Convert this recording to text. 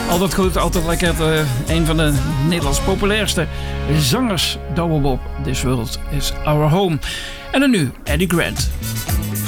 Altijd goed, altijd lekker. Een van de Nederlands populairste zangers, Douwe Bob. This World is Our Home. En dan nu, Eddie Grant.